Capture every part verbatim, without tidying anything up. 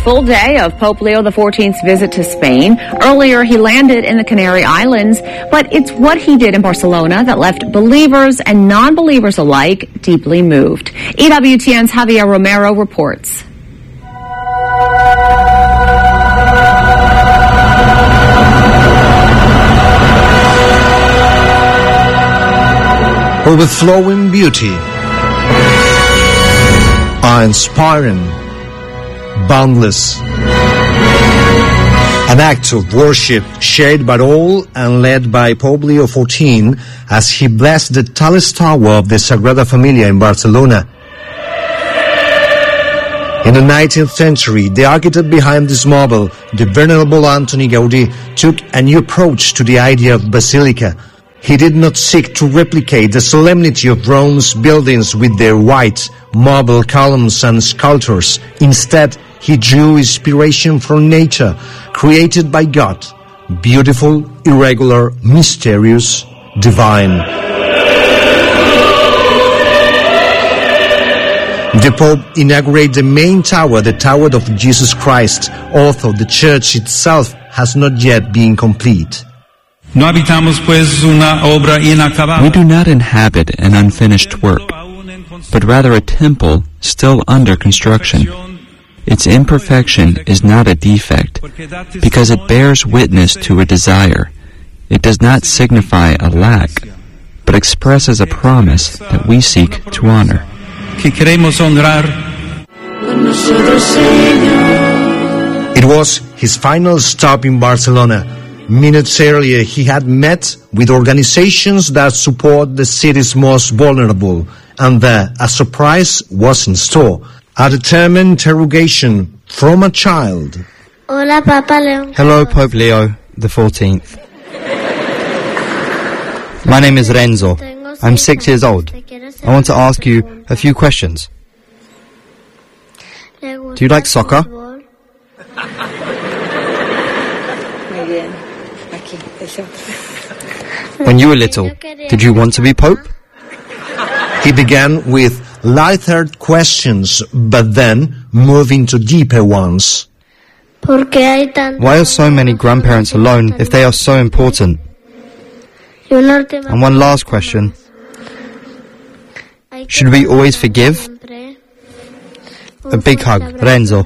full day of Pope Leo the fourteenth's visit to Spain. Earlier, he landed in the Canary Islands, but it's what he did in Barcelona that left believers and non-believers alike deeply moved. E W T N's Javier Romero reports. Overflowing beauty, awe-inspiring, boundless. An act of worship shared by all and led by Pope Leo the fourteenth as he blessed the tallest tower of the Sagrada Familia in Barcelona. In the nineteenth century, the architect behind this marble, the Venerable Antoni Gaudí, took a new approach to the idea of basilica. He did not seek to replicate the solemnity of Rome's buildings with their white marble columns and sculptures. Instead, he drew inspiration from nature, created by God, beautiful, irregular, mysterious, divine. The Pope inaugurated the main tower, the Tower of Jesus Christ, although the church itself has not yet been complete. We do not inhabit an unfinished work, but rather a temple still under construction. Its imperfection is not a defect, because it bears witness to a desire. It does not signify a lack, but expresses a promise that we seek to honor. It was his final stop in Barcelona. Minutes earlier, he had met with organizations that support the city's most vulnerable, and there a surprise was in store. A determined interrogation from a child. Hola, Papa Leon. Hello, Pope Leo the fourteenth. My name is Renzo. I'm six years old. I want to ask you a few questions. Do you like soccer? When you were little, did you want to be Pope? He began with lighthearted questions, but then moved into deeper ones. Why are so many grandparents alone if they are so important? And one last question. Should we always forgive? A big hug, Renzo.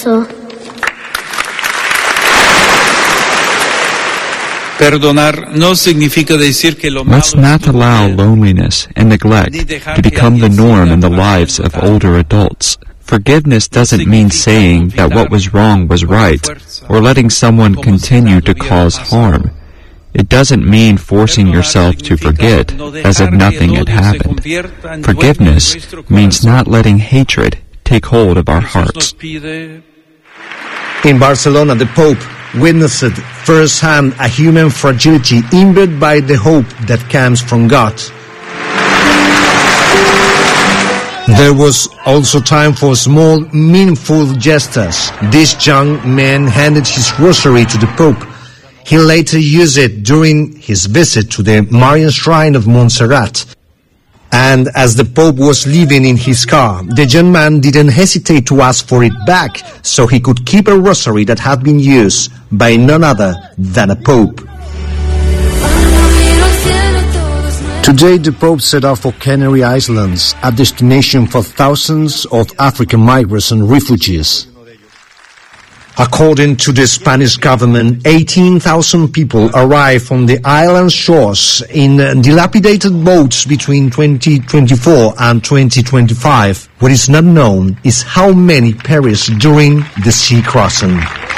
Let's not allow loneliness and neglect to become the norm in the lives of older adults. Forgiveness doesn't mean saying that what was wrong was right, or letting someone continue to cause harm. It doesn't mean forcing yourself to forget as if nothing had happened. Forgiveness means not letting hatred take hold of our hearts. In Barcelona, the Pope witnessed firsthand a human fragility imbued by the hope that comes from God. There was also time for small, meaningful gestures. This young man handed his rosary to the Pope. He later used it during his visit to the Marian Shrine of Montserrat. And as the Pope was leaving in his car, the young man didn't hesitate to ask for it back so he could keep a rosary that had been used by none other than a Pope. Today, the Pope set off for Canary Islands, a destination for thousands of African migrants and refugees. According to the Spanish government, eighteen thousand people arrived on the island shores in dilapidated boats between twenty twenty-four and twenty twenty-five. What is not known is how many perished during the sea crossing.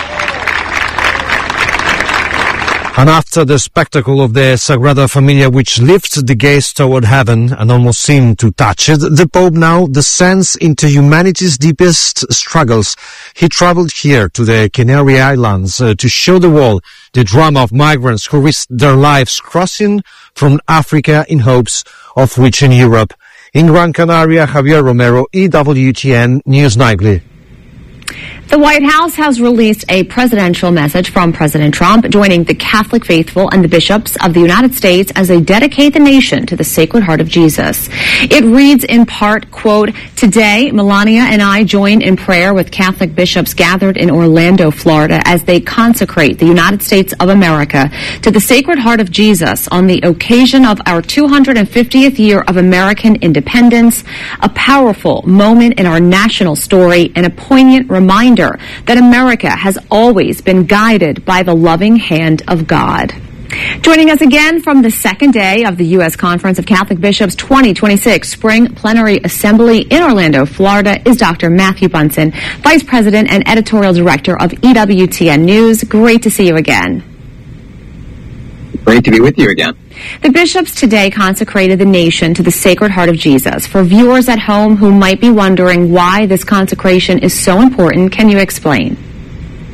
And after the spectacle of the Sagrada Familia, which lifts the gaze toward heaven and almost seemed to touch it, the Pope now descends into humanity's deepest struggles. He traveled here to the Canary Islands uh, to show the world the drama of migrants who risked their lives crossing from Africa in hopes of reaching Europe. In Gran Canaria, Javier Romero, E W T N News Nightly. The White House has released a presidential message from President Trump joining the Catholic faithful and the bishops of the United States as they dedicate the nation to the Sacred Heart of Jesus. It reads in part, quote, "Today, Melania and I join in prayer with Catholic bishops gathered in Orlando, Florida, as they consecrate the United States of America to the Sacred Heart of Jesus on the occasion of our two hundred fiftieth year of American independence, a powerful moment in our national story and a poignant reminder that America has always been guided by the loving hand of God." Joining us again from the second day of the U S Conference of Catholic Bishops twenty twenty-six Spring Plenary Assembly in Orlando, Florida, is Doctor Matthew Bunson, Vice President and Editorial Director of E W T N News. Great to see you again. Great to be with you again. The bishops today consecrated the nation to the Sacred Heart of Jesus. For viewers at home who might be wondering why this consecration is so important, can you explain?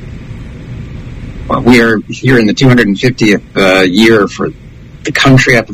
Well, we are here in the two hundred fiftieth uh, year for the country at the